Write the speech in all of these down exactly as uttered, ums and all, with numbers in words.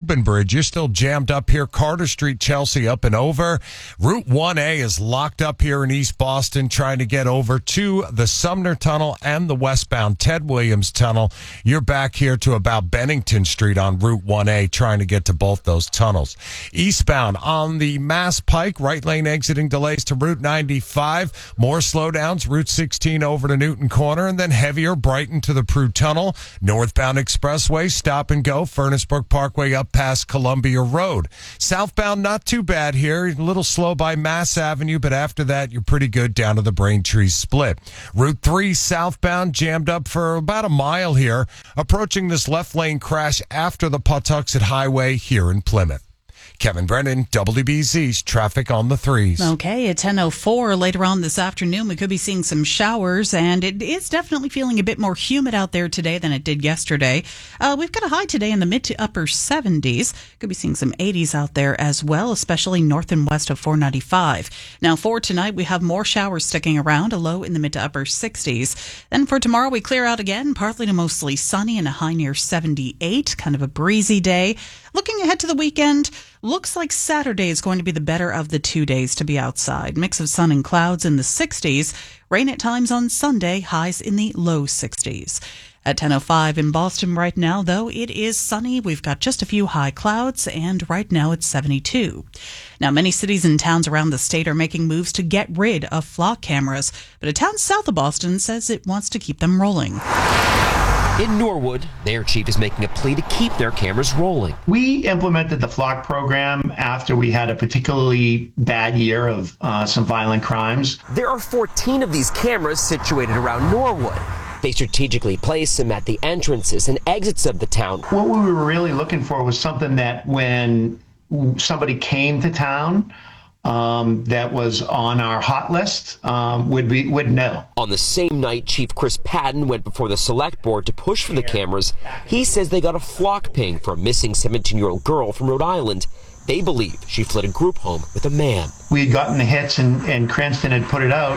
Tobin Bridge, you're still jammed up here. Carter Street, Chelsea, up and over. Route one A is locked up here in East Boston, trying to get over to the Sumner Tunnel and the westbound Ted Williams Tunnel. You're back here to about Bennington Street on Route one A, trying to get to both those tunnels. Eastbound on the Mass Pike, right lane exiting delays to Route ninety-five. More slowdowns, Route sixteen over to Newton Corner, and then heavier Brighton to the Prue Tunnel. Northbound Expressway, stop and go, Furnace Brook Parkway up past Columbia Road. Southbound, not too bad here. A little slow by Mass Avenue, but after that, you're pretty good down to the Braintree Split. Route three southbound, jammed up for about a mile here, approaching this left lane crash after the Pawtuxet Highway here in Plymouth. Kevin Brennan, W B Z's Traffic on the Threes. Okay, at ten oh four later on this afternoon, we could be seeing some showers, and it is definitely feeling a bit more humid out there today than it did yesterday. Uh, we've got a high today in the mid to upper seventies. Could be seeing some eighties out there as well, especially north and west of four ninety-five. Now, for tonight, we have more showers sticking around, a low in the mid to upper sixties. Then for tomorrow, we clear out again, partly to mostly sunny and a high near seventy-eight, kind of a breezy day. Looking ahead to the weekend, looks like Saturday is going to be the better of the two days to be outside. Mix of sun and clouds in the sixties. Rain at times on Sunday, highs in the low sixties. At ten oh five in Boston right now, though, it is sunny. We've got just a few high clouds, and right now it's seventy-two. Now, many cities and towns around the state are making moves to get rid of flock cameras, but a town south of Boston says it wants to keep them rolling. In Norwood, their chief is making a plea to keep their cameras rolling. We implemented the flock program after we had a particularly bad year of uh, some violent crimes. There are fourteen of these cameras situated around Norwood. They strategically place them at the entrances and exits of the town. What we were really looking for was something that when somebody came to town, Um, that was on our hot list um, would be would know. On the same night, Chief Chris Patton went before the select board to push for the cameras. He says they got a flock ping for a missing seventeen-year-old girl from Rhode Island. They believe she fled a group home with a man. We had gotten the hits and, and Cranston had put it out.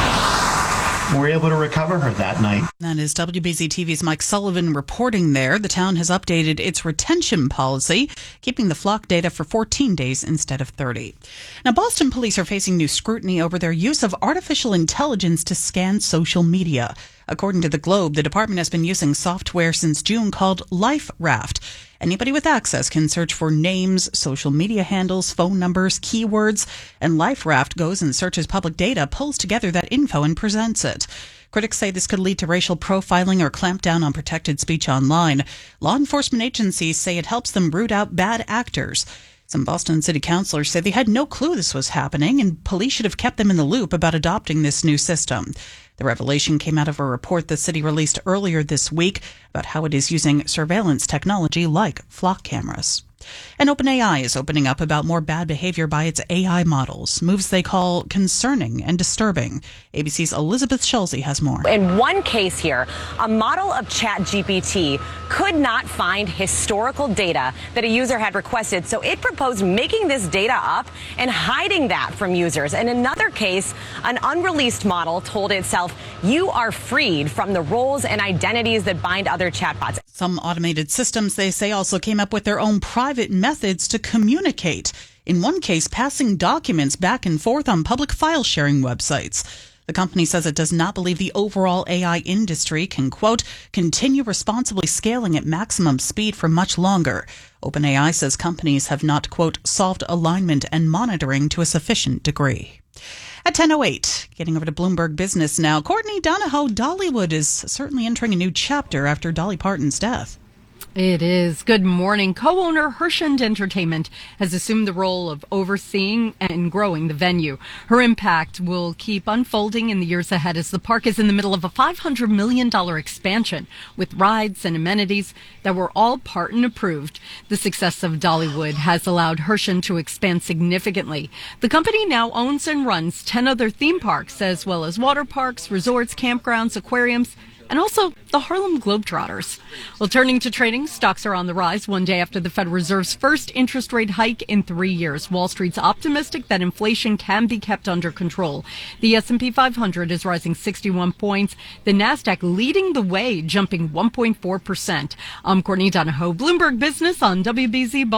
We were able to recover her that night. That is W B Z T V's Mike Sullivan reporting there. The town has updated its retention policy, keeping the flock data for fourteen days instead of thirty. Now, Boston police are facing new scrutiny over their use of artificial intelligence to scan social media. According to the Globe, the department has been using software since June called LifeRaft. Anybody with access can search for names, social media handles, phone numbers, keywords, and LifeRaft goes and searches public data, pulls together that info, and presents it. Critics say this could lead to racial profiling or clamp down on protected speech online. Law enforcement agencies say it helps them root out bad actors. Some Boston city councilors say they had no clue this was happening, and police should have kept them in the loop about adopting this new system. The revelation came out of a report the city released earlier this week about how it is using surveillance technology like flock cameras. And OpenAI is opening up about more bad behavior by its A I models, moves they call concerning and disturbing. A B C's Elizabeth Schulze has more. In one case here, a model of ChatGPT could not find historical data that a user had requested, so it proposed making this data up and hiding that from users. In another case, an unreleased model told itself, "You are freed from the roles and identities that bind other chatbots." Some automated systems, they say, also came up with their own private methods to communicate. In one case, passing documents back and forth on public file sharing websites. The company says it does not believe the overall A I industry can, quote, continue responsibly scaling at maximum speed for much longer. OpenAI says companies have not, quote, solved alignment and monitoring to a sufficient degree. At ten oh eight, getting over to Bloomberg Business now, Courtney Donahoe, Dollywood is certainly entering a new chapter after Dolly Parton's death. It is. Good morning. Co-owner Herschend Entertainment has assumed the role of overseeing and growing the venue. Her impact will keep unfolding in the years ahead as the park is in the middle of a five hundred million dollars expansion with rides and amenities that were all Parton approved. The success of Dollywood has allowed Herschend to expand significantly. The company now owns and runs ten other theme parks, as well as water parks, resorts, campgrounds, aquariums, and also the Harlem Globetrotters. Well, turning to trading, stocks are on the rise one day after the Federal Reserve's first interest rate hike in three years. Wall Street's optimistic that inflation can be kept under control. The S and P five hundred is rising sixty-one points. The Nasdaq leading the way, jumping one point four percent. I'm Courtney Donahoe, Bloomberg Business on W B Z.